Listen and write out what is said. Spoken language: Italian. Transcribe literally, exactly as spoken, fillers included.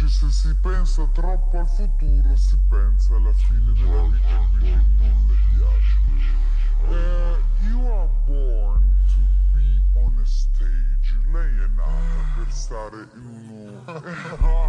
dice se si pensa troppo al futuro si pensa alla fine della vita e quindi non le piace. Uh, you are born to be on a stage. Lei è nata per stare in uno